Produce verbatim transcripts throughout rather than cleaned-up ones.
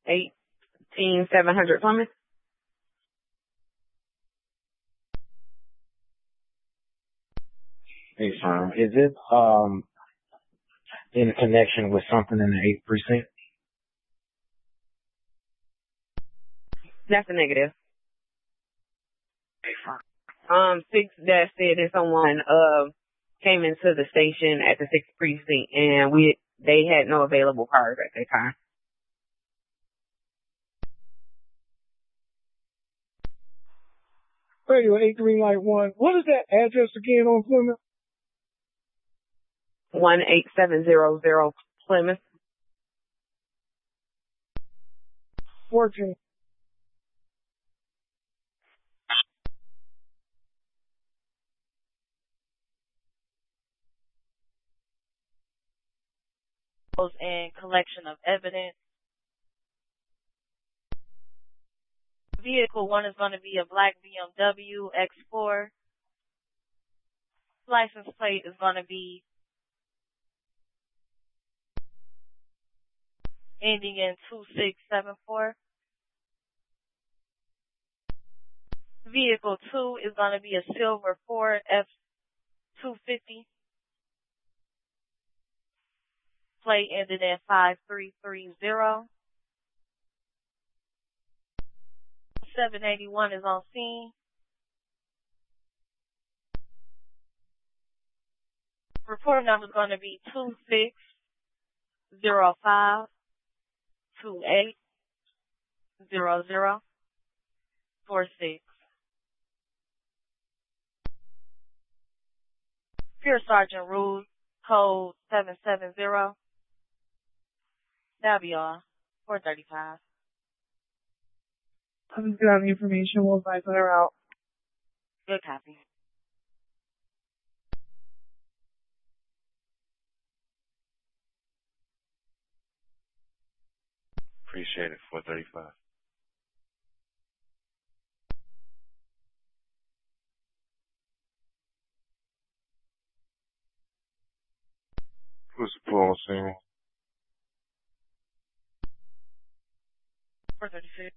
eighteen seven hundred Plymouth. Hey, firm. Is it um in connection with something in the eighth precinct? That's a negative. Hey, firm. Um, six that said that someone uh came into the station at the sixth precinct and we they had no available cars at that time. Radio eight three light one. What is that address again on Plymouth? One eight seven zero zero Plymouth. Fourteen. And collection of evidence. Vehicle one is going to be a black B M W X four. License plate is going to be ending in two six seven four. Vehicle two is going to be a silver Ford F two fifty. Plate ended in five three three zero. seven eighty-one is on scene. Report number is going to be two six zero five two eight zero zero four six. Pure Sergeant Rules, code seven seven zero. That'll be all. four thirty-five. I'm just gonna have the information. We'll advise when they're out. Good copy. Appreciate it. four thirty-five. Who's the pool scene? four thirty-six.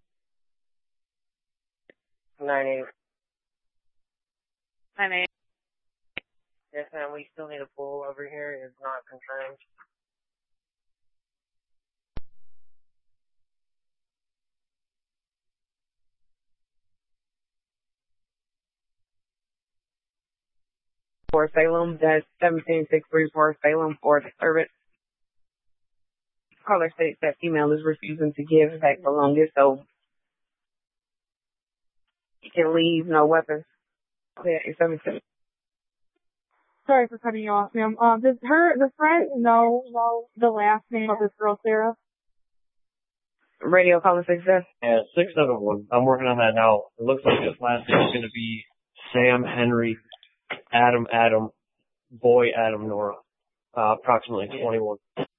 Nine eight. Nine eight. Yes, ma'am. We still need a pool over here. It's not confirmed. For Salem, that's seventeen six three four Salem for the service. Caller states that female is refusing to give back the longest, so he can leave, no weapons. Okay, eight seven six. Sorry for cutting you off, ma'am. Um, does her, the friend know, know the last name of this girl, Sarah? Radio caller success. Yeah, six seven one. I'm working on that now. It looks like this last name is going to be Sam Henry Adam Adam Boy Adam Nora. Uh, approximately twenty-one.